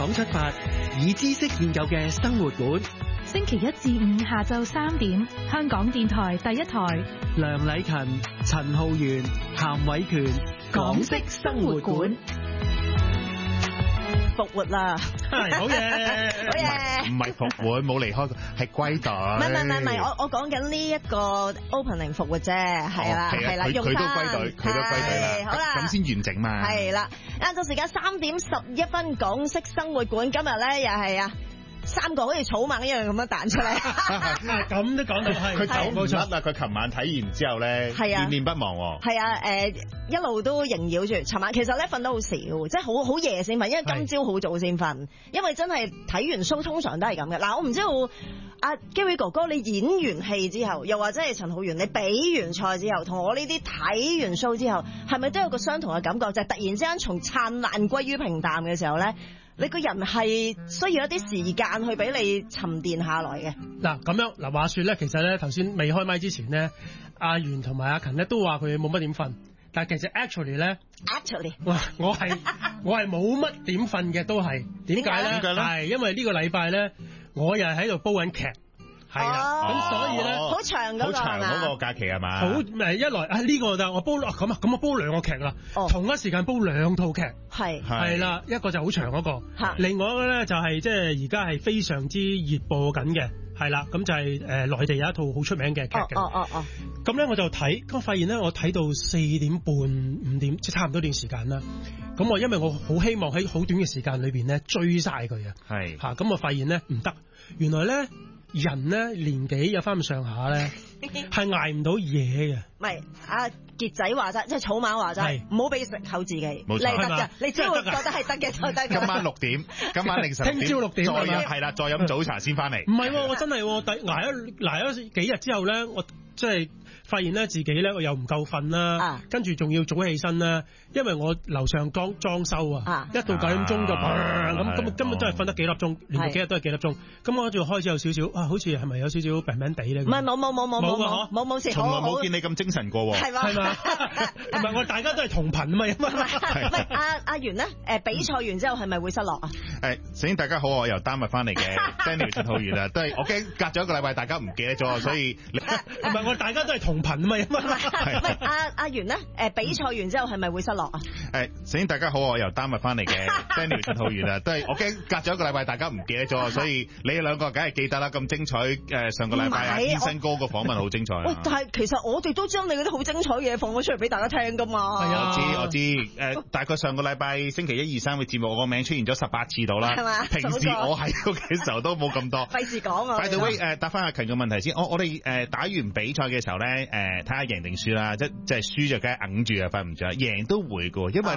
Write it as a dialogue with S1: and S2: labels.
S1: 港出發，以知識現有嘅生活館。
S2: 星期一至五下晝3點，香港電台第一台。
S1: 梁禮勤、陳浩源、譚偉權，港式生活館。
S3: 復活啦！
S4: 係好嘢，
S3: 好嘢！
S4: 唔係復活，冇離開，係歸隊。
S3: 唔係，我講緊呢一個 opening 復活啫，係啦，係啦，
S4: 佢都歸隊，佢都歸隊啦。
S3: 好啦，
S4: 咁先完整嘛。
S3: 係啦，晏晝時間3點11分，港式生活館今日咧又係啊。3個好似草蜢一樣咁樣彈出嚟，
S4: 咁都講到係，佢走唔甩啦！佢琴晚睇完之後咧，念念不忘喎。係
S3: 啊，一路都縈繞住。尋晚其實咧瞓得好少，即係好夜先瞓，因為今朝好早先瞓。因為真係睇完 show 通常都係咁嘅。嗱，我唔知道阿 Gary 哥哥你演完戲之後，又或者係陳浩源你比完賽之後，同我呢啲睇完 show 之後，係咪都有個相同嘅感覺？就係突然之間從燦爛歸於平淡嘅時候咧？你個人係需要一啲時間去俾你沉澱下來嘅。
S5: 嗱咁樣嗱，話說咧，其實咧頭先未開麥之前咧，阿源同埋阿勤咧都話佢冇乜點瞓，但係其實 actually 咧，我係冇乜點瞓嘅，都係點解咧？係因為呢個禮拜咧，我又喺度煲緊劇。係啦，咁所以咧，
S3: 好長嗰
S4: 個假期係嘛？
S5: 好一來呢個就我煲咁我煲2個劇啦，同一時間煲2套劇，係啦，一個就好長嗰個，另外一個咧就係即係而家係非常之熱播緊嘅，係啦，咁就係內地有一套好出名嘅劇嘅，咁咧我就睇，咁發現咧我睇到4點半5點，即係差唔多段時間啦。咁我因為我好希望喺好短嘅時間裏邊咧追晒佢啊，係嚇，咁我發現咧唔得，原來咧。人咧年紀有翻咁上下咧，係捱唔到嘢嘅。唔係
S3: 阿傑仔話齋，即係草蜢話齋，唔好俾食口自己。你得㗎，你只會覺得係得嘅就得。
S4: 今晚6點，今晚凌晨
S5: 聽朝6點
S4: 係啦，再飲早茶先翻嚟。
S5: 唔係，我真係捱咗幾日之後咧，我即係發現咧自己咧我又唔夠瞓啦，跟住仲要早起身啦，因為我樓上裝修啊，一到9點鐘就咁根本真係瞓得幾粒鐘，連續幾日都係幾粒鐘。咁我就開始有少少好似係咪有少少病病地咧？唔係
S3: 冇事，
S4: 從來冇見你咁精神過喎。
S3: 係嘛？
S5: 唔係我大家都係同頻啊嘛。唔係
S3: 阿源咧比賽完之後係咪會失落啊？
S4: 首先大家好，我由丹麥翻嚟嘅 Daniel 陳浩源啊，都係我驚隔咗一個禮拜大家唔記得咗，所以
S5: 唔係我大家都係同頻啊嘛。唔
S3: 係阿源咧比賽完之後係咪會失落啊？
S4: 首先大家好，我由丹麥翻嚟嘅 Daniel 陳浩源啊，都係我驚隔咗一個禮拜大家唔記得咗，所以你哋兩個梗係記得啦，咁精彩上個禮拜啊，醫生哥個訪問好精彩。
S3: 喂，但係其實我哋都將你嗰啲好精彩嘅嘢放咗出嚟俾大家聽噶嘛。
S5: 係啊，
S4: 我知大概上個禮拜星期1、2、3嘅節目，我個名出現咗18次到啦。係嘛？平時我喺度嘅時候都冇咁多。
S3: 費事講啊。
S4: By the way，答翻阿勤嘅問題先。我哋打完比賽嘅時候咧，睇下贏定輸啦，即係輸就梗係硬住啊，瞓唔着，贏都會嘅，因為